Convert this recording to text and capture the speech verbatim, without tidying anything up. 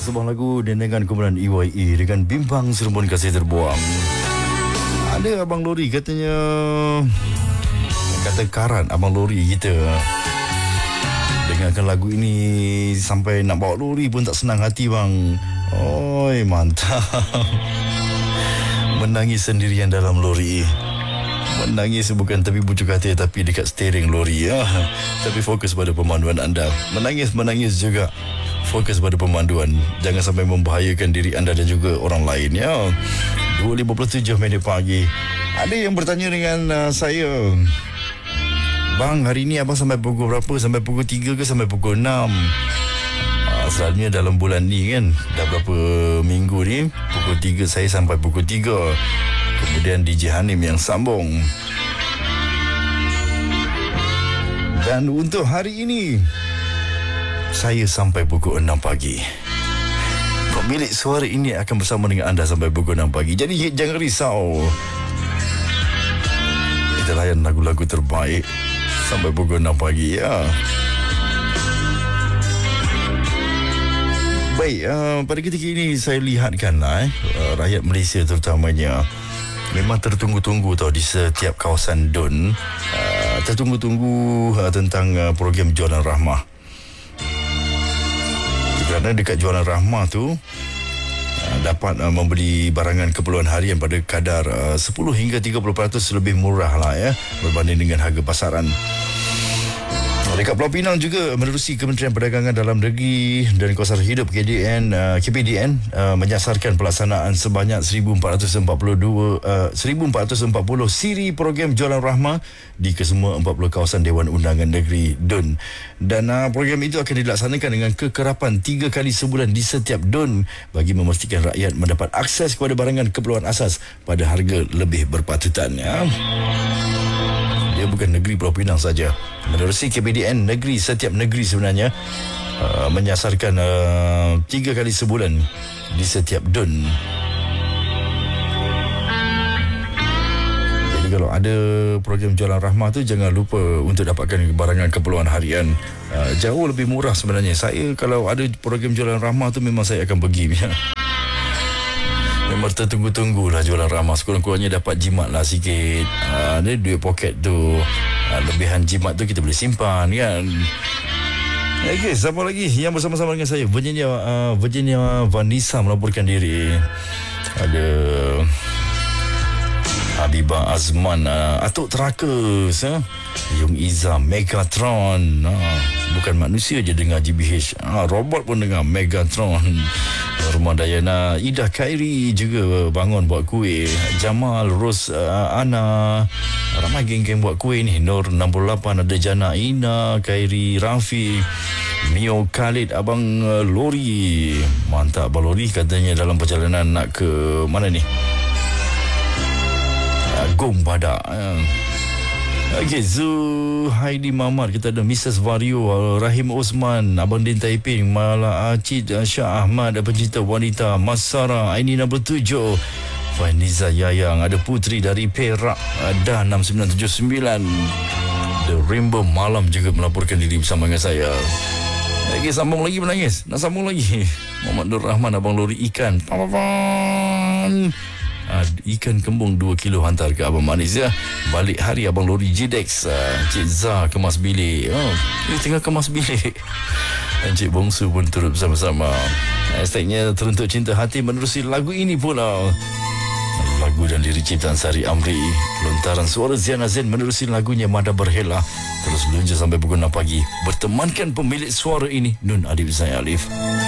sebuah lagu dengan kumpulan E Y E dengan Bimbang Serembun Kasih Terbuang. Ada abang lori katanya, kata karat abang lori kita. Dengarkan lagu ini sampai nak bawa lori pun tak senang hati bang. Oi, mantap. Menangis sendirian dalam lori. Menangis bukan tepi bujuk hati, tapi dekat steering lori ya. Tapi fokus pada pemanduan anda. Menangis-menangis juga, fokus pada pemanduan. Jangan sampai membahayakan diri anda dan juga orang lain ya. dua lima puluh tujuh minit pagi. Ada yang bertanya dengan uh, saya, bang, hari ni abang sampai pukul berapa? Sampai pukul tiga ke sampai pukul enam? Uh, selalunya dalam bulan ni kan, dah berapa minggu ni, pukul tiga saya sampai pukul tiga. Kemudian D J Hanim yang sambung. Dan untuk hari ini, saya sampai pukul enam pagi. Pemilik suara ini akan bersama dengan anda sampai pukul enam pagi. Jadi jangan risau, kita layan lagu-lagu terbaik sampai pukul enam pagi ya. Baik, uh, pada ketika ini saya lihatkanlah eh, uh, rakyat Malaysia terutamanya memang tertunggu-tunggu tau di setiap kawasan D U N. Uh, tertunggu-tunggu uh, tentang uh, program Jualan Rahmah. Kerana dekat Jualan Rahmah tu uh, dapat uh, membeli barangan keperluan harian pada kadar uh, sepuluh hingga tiga puluh peratus lebih murah lah ya, berbanding dengan harga pasaran. Dekat Pulau Pinang juga, menerusi Kementerian Perdagangan Dalam Negeri dan Kawasan Hidup K D N, uh, K P D N uh, menyasarkan pelaksanaan sebanyak seribu empat ratus empat puluh dua uh, seribu empat ratus empat puluh siri program Jualan Rahmah di kesemua empat puluh kawasan Dewan Undangan Negeri D U N. Dan uh, program itu akan dilaksanakan dengan kekerapan tiga kali sebulan di setiap D U N bagi memastikan rakyat mendapat akses kepada barangan keperluan asas pada harga lebih berpatutan ya. Dia bukan negeri Pulau Pinang saja. Menerusi K P D N, negeri setiap negeri sebenarnya uh, menyasarkan uh, tiga kali sebulan di setiap D U N. Jadi kalau ada program Jualan Rahmah tu, jangan lupa untuk dapatkan barangan keperluan harian. Uh, jauh lebih murah sebenarnya. Saya kalau ada program Jualan Rahmah tu memang saya akan pergi. Memang tertunggu-tunggu lah Jualan Rahmah. Sekurang-kurangnya dapat jimat lah sikit. Ada uh, duit poket tu. Uh, lebihan jimat tu kita boleh simpan kan. Okey, siapa lagi yang bersama-sama dengan saya? Virginia, uh, Virginia Vanessa melaporkan diri. Ada Habibah Azman, uh, Atuk Terakus, uh, Yung Iza, Megatron. Uh, bukan manusia je dengar G B H. Uh, robot pun dengar Megatron. Rumah Dayana, Ida Khairi juga bangun buat kuih. Jamal, Ros, uh, Ana, ramai geng-geng buat kuih ni. Nur enam puluh lapan, ada Jana, Ina, Khairi, Rafi, Mio, Khalid, Abang uh, Lori. Mantap Abang Lori katanya dalam perjalanan nak ke mana ni? Uh, Gong Badak. Uh. Okey, Zuhaidi Mamat, kita ada Missus Vario, Rahim Osman, Abang Din Taiping, Mala Acid, Syah Ahmad, pencinta wanita, Masara, Aini nombor tujuh, Faniza Yayang, ada Putri dari Perak, ada enam sembilan tujuh sembilan, The Rainbow Malam juga melaporkan diri bersama dengan saya. Okey, sambung lagi menangis, nak sambung lagi. Muhammad Nur Rahman, Abang Lori Ikan, Papapan. Uh, ikan kembung dua kilo hantar ke Abang Manis ya. Balik hari Abang Lori Jidex, uh, Cik Zah kemas bilik. Oh, dia tengah kemas bilik. Dan Cik Bongsu pun turut bersama-sama. Hashtagnya Teruntuk Cinta Hati menerusi lagu ini pula. Lagu dan lirik ciptaan Sari Amri. Lontaran suara Ziana Zain menerusi lagunya Mada Berhela. Terus belanja sampai pukul enam pagi. Bertemankan pemilik suara ini, Nun Adib Zain Alif.